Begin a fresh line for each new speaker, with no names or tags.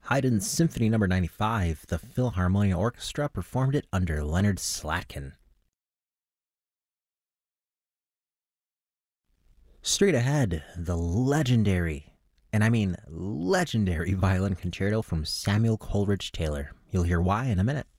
Haydn Symphony No. 95, the Philharmonia Orchestra performed it under Leonard Slatkin. Straight ahead, the legendary, and I mean legendary violin concerto from Samuel Coleridge Taylor. You'll hear why in a minute.